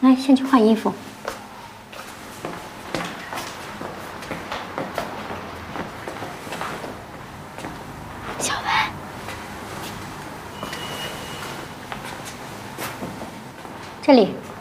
来，先去换衣服。小文，这里。